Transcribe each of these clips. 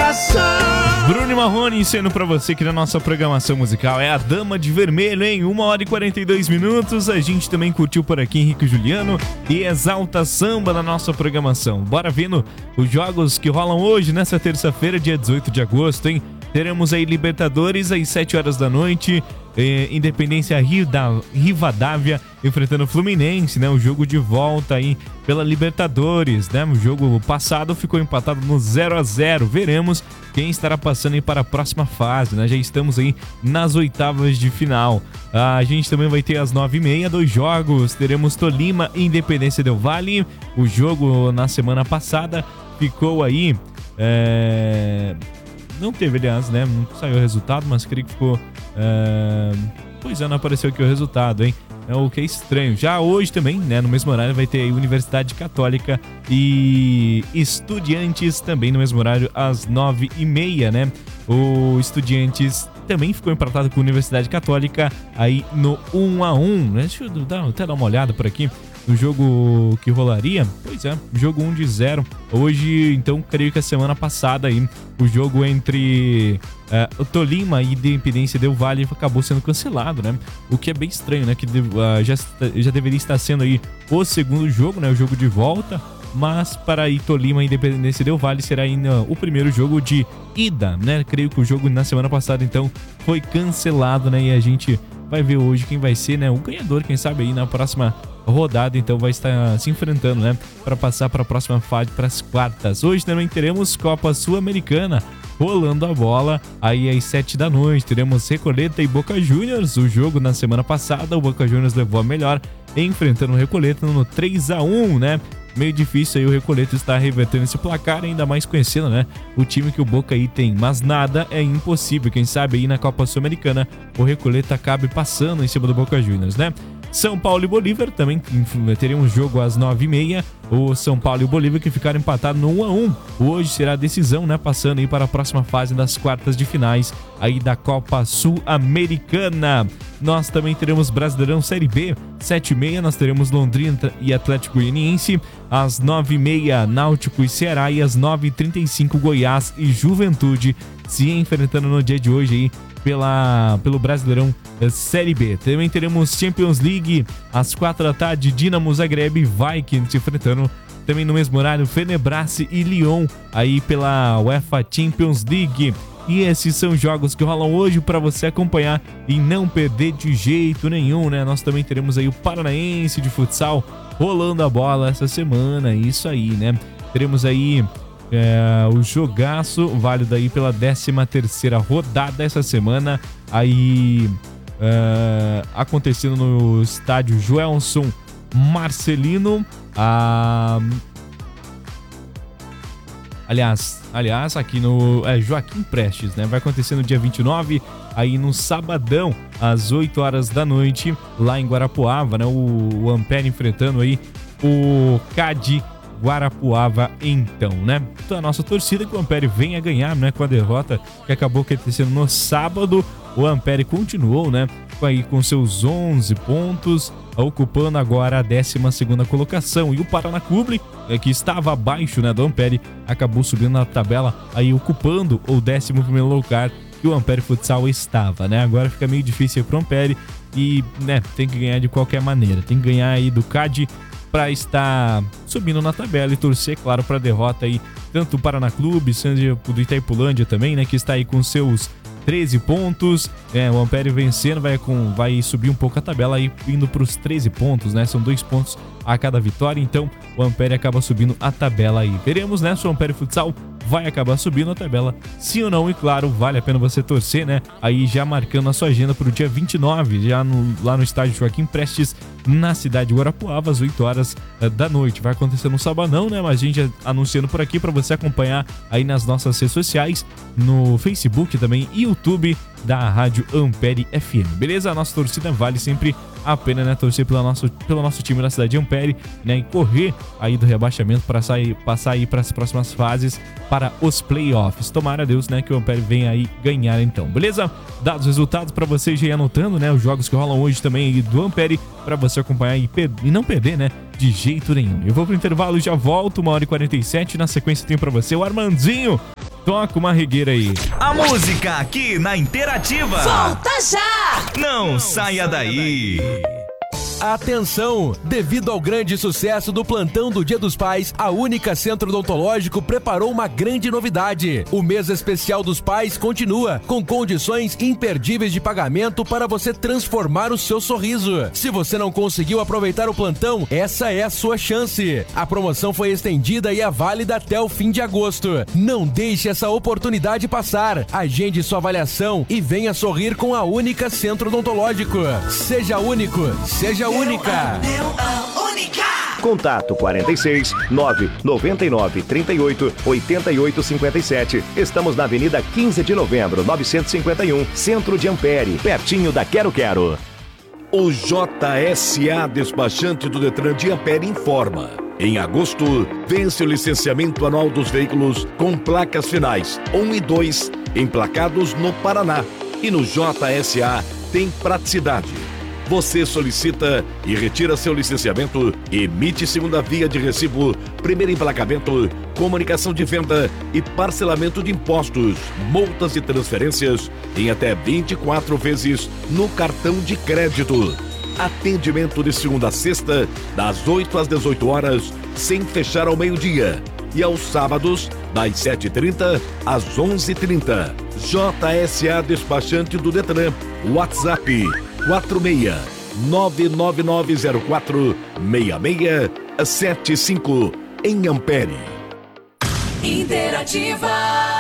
Bruno Marrone sendo pra você que na nossa programação musical é a Dama de Vermelho, hein? 1h42. A gente também curtiu por aqui Henrique Juliano e Exalta Samba na nossa programação. Bora vendo os jogos que rolam hoje, nessa terça-feira, dia 18 de agosto, hein? Teremos aí Libertadores às 7 horas da noite, Independência Rivadavia enfrentando o Fluminense, né? O jogo de volta aí pela Libertadores, né? O jogo passado ficou empatado no 0-0. Veremos quem estará passando aí para a próxima fase, né? Já estamos aí nas oitavas de final. A gente também vai ter às 9h30 dois jogos. Teremos Tolima e Independência Del Valle. O jogo na semana passada ficou aí... Não teve, aliás, né? Não saiu o resultado, mas creio que ficou... Pois é, não apareceu aqui o resultado, hein? É o que é estranho. Já hoje também, né? No mesmo horário vai ter aí Universidade Católica e Estudiantes também no mesmo horário às 9h30, né? O Estudiantes também ficou empatado com a Universidade Católica aí no 1-1, né? Deixa eu até dar uma olhada por aqui no jogo que rolaria. Pois é, jogo 1-0. Hoje, então, creio que a semana passada aí, o jogo entre o Tolima e Independência Del Valle acabou sendo cancelado, né? O que é bem estranho, né? Que já deveria estar sendo aí o segundo jogo, né? O jogo de volta. Mas para aí Tolima e Independência Del Valle será ainda o primeiro jogo de ida, né? Creio que o jogo na semana passada, então, foi cancelado, né? E a gente vai ver hoje quem vai ser, né? O ganhador, quem sabe aí na próxima rodada, então vai estar se enfrentando, né, para passar para a próxima fase, para as quartas. Hoje também teremos Copa Sul-Americana rolando a bola aí às 7 da noite. Teremos Recoleta e Boca Juniors. O jogo na semana passada, o Boca Juniors levou a melhor, enfrentando o Recoleta no 3-1, né? Meio difícil aí o Recoleta estar revertendo esse placar, ainda mais conhecendo, né, o time que o Boca aí tem. Mas nada é impossível. Quem sabe aí na Copa Sul-Americana o Recoleta acabe passando em cima do Boca Juniors, né? São Paulo e Bolívar também teremos jogo às 9h30. O São Paulo e o Bolívar que ficaram empatados no 1-1. Hoje será a decisão, né? Passando aí para a próxima fase das quartas de finais aí da Copa Sul-Americana. Nós também teremos Brasileirão Série B. 7h30 nós teremos Londrina e Atlético Goianiense. Às 9h30 Náutico e Ceará. E às 9h35 Goiás e Juventude se enfrentando no dia de hoje aí pelo Brasileirão Série B. Também teremos Champions League às 4 da tarde, Dinamo Zagreb e Vikings se enfrentando também no mesmo horário, Fenerbahçe e Lyon aí pela UEFA Champions League. E esses são jogos que rolam hoje para você acompanhar e não perder de jeito nenhum, né? Nós também teremos aí o Paranaense de futsal rolando a bola essa semana, isso aí, né? Teremos aí o jogaço válido aí pela 13ª rodada essa semana aí acontecendo no estádio Joelson Marcelino. Aliás, aqui no Joaquim Prestes, né? Vai acontecer no dia 29, aí no sabadão, às 8 horas da noite, lá em Guarapuava, né? O Ampere enfrentando aí o CAD Guarapuava, então, né? Então a nossa torcida que o Ampere venha ganhar, né? Com a derrota que acabou acontecendo no sábado, o Ampere continuou, né? Aí com seus 11 pontos, ocupando agora a 12ª colocação. E o Paraná Clube, que estava abaixo, né, do Ampere, acabou subindo na tabela, aí ocupando o 11º lugar que o Ampere Futsal estava, né? Agora fica meio difícil para o Ampere e, né, tem que ganhar de qualquer maneira. Tem que ganhar aí do CAD para estar subindo na tabela e torcer, claro, para a derrota aí, tanto o Paraná Clube, seja do Itaipulândia também, né, que está aí com seus 13 pontos, o Ampere vencendo vai subir um pouco a tabela aí, indo para os 13 pontos, né, são 2 pontos a cada vitória, então o Ampere acaba subindo a tabela aí. Veremos, né, se o Ampere Futsal vai acabar subindo a tabela, sim ou não, e claro, vale a pena você torcer, né, aí já marcando a sua agenda para o dia 29, já lá no estádio Joaquim Prestes, na cidade de Guarapuava, às 8 horas da noite. Vai acontecer no sabadão, né, mas a gente anunciando por aqui para você acompanhar aí nas nossas redes sociais, no Facebook também e YouTube da Rádio Ampere FM, beleza? A nossa torcida vale sempre a pena, né, torcer pelo nosso time da cidade de Ampere, né, e correr aí do rebaixamento para passar aí para as próximas fases, para os playoffs. Tomara a Deus, né, que o Ampere venha aí ganhar então, beleza? Dados os resultados para você já ir anotando, né, os jogos que rolam hoje também aí do Ampere, para você acompanhar e não perder, né, de jeito nenhum. Eu vou pro intervalo e já volto, 1h47, na sequência tem para você o Armandinho Toca uma regueira aí. A música aqui na Interativa. Volta já! Não saia daí. Atenção! Devido ao grande sucesso do plantão do Dia dos Pais, a Única Centro Odontológico preparou uma grande novidade. O mês especial dos pais continua, com condições imperdíveis de pagamento para você transformar o seu sorriso. Se você não conseguiu aproveitar o plantão, essa é a sua chance. A promoção foi estendida e é válida até o fim de agosto. Não deixe essa oportunidade passar. Agende sua avaliação e venha sorrir com a Única Centro Odontológico. Seja único, seja única. Contato 46 999 38 88 57. Estamos na Avenida 15 de Novembro, 951, Centro de Ampere, pertinho da Quero Quero. O JSA Despachante do Detran de Ampere informa. Em agosto, vence o licenciamento anual dos veículos com placas finais 1 e 2, emplacados no Paraná. E no JSA tem praticidade. Você solicita e retira seu licenciamento, emite segunda via de recibo, primeiro emplacamento, comunicação de venda e parcelamento de impostos, multas e transferências em até 24 vezes no cartão de crédito. Atendimento de segunda a sexta, das 8 às 18 horas, sem fechar ao meio-dia. E aos sábados, das 7h30 às 11h30. JSA Despachante do Detran. WhatsApp 46 99904 6675 em Ampere. Interativa.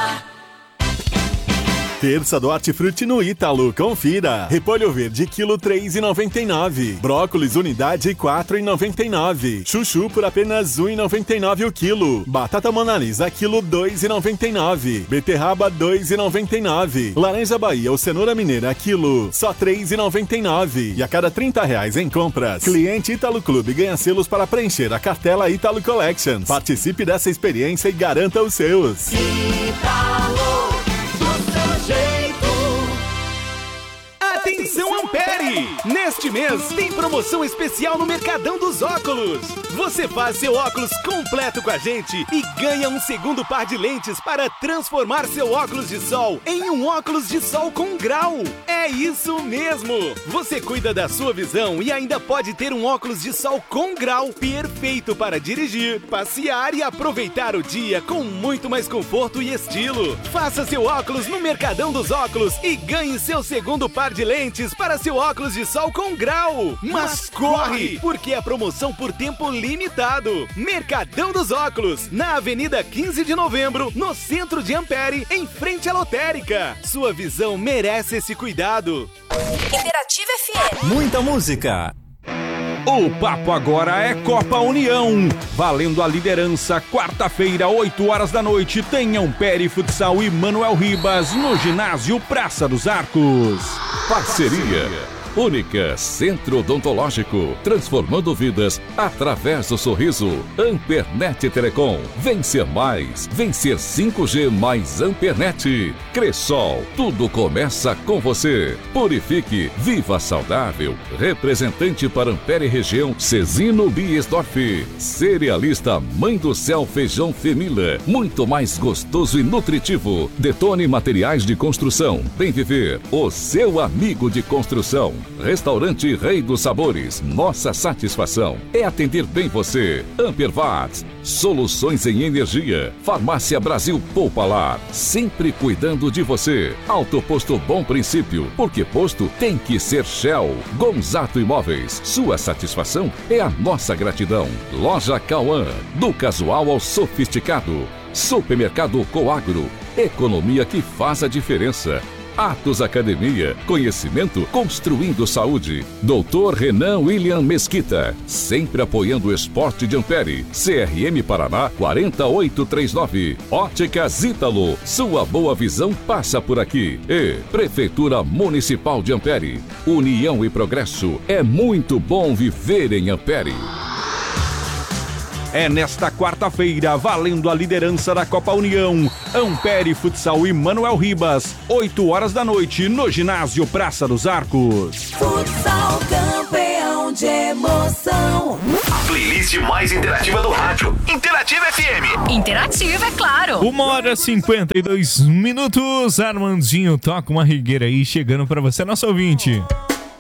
Terça do Hortifruti no Ítalo, confira. Repolho verde, quilo 3,99. Brócolis, unidade 4,99. Chuchu por apenas 1,99 o quilo. Batata Mona Lisa, quilo 2,99. Beterraba, 2,99. Laranja Bahia ou cenoura mineira, quilo, só 3,99. E a cada R$30 em compras, cliente Ítalo Clube ganha selos para preencher a cartela Ítalo Collections. Participe dessa experiência e garanta os seus. Ítalo. Atenção Ampere! Neste mês tem promoção especial no Mercadão dos Óculos. Você faz seu óculos completo com a gente e ganha um segundo par de lentes para transformar seu óculos de sol em um óculos de sol com grau. É isso mesmo! Você cuida da sua visão e ainda pode ter um óculos de sol com grau perfeito para dirigir, passear e aproveitar o dia com muito mais conforto e estilo. Faça seu óculos no Mercadão dos Óculos e ganhe seu segundo par de lentes para seu óculos de sol com grau. Mas corre, porque é promoção por tempo limitado. Mercadão dos Óculos, na Avenida 15 de Novembro, no centro de Ampere, em frente à lotérica. Sua visão merece esse cuidado. Interativa FM. Muita música. O papo agora é Copa União. Valendo a liderança, quarta-feira, 8 horas da noite, tem Ampere Futsal e Manuel Ribas no ginásio Praça dos Arcos. Parceria Única Centro Odontológico, transformando vidas através do sorriso. Ampernet Telecom, vencer mais, vencer 5G mais Ampernet. Cressol, tudo começa com você. Purifique, viva saudável. Representante para Ampere região, Cezino Biesdorf. Cerealista Mãe do Céu Feijão Femila, muito mais gostoso e nutritivo. Detone Materiais de Construção, Bem Viver, o seu amigo de construção. Restaurante Rei dos Sabores, nossa satisfação é atender bem você. Ampervat, soluções em energia. Farmácia Brasil Poupalar, sempre cuidando de você. Autoposto Bom Princípio, porque posto tem que ser Shell. Gonzato Imóveis, sua satisfação é a nossa gratidão. Loja Cauã, do casual ao sofisticado. Supermercado Coagro, economia que faz a diferença. Atos Academia, conhecimento construindo saúde. Doutor Renan William Mesquita, sempre apoiando o esporte de Ampere. CRM Paraná 4839. Óticas Ítalo, sua boa visão passa por aqui. E Prefeitura Municipal de Ampere. União e progresso, é muito bom viver em Ampere. É nesta quarta-feira, valendo a liderança da Copa União, Ampere Futsal e Manuel Ribas, 8 horas da noite, no ginásio Praça dos Arcos. Futsal campeão. som de emoção. A playlist mais interativa do rádio. Interativa FM. Interativa, é claro. 1h52. Armandinho toca uma rigueira aí, chegando pra você, nosso ouvinte.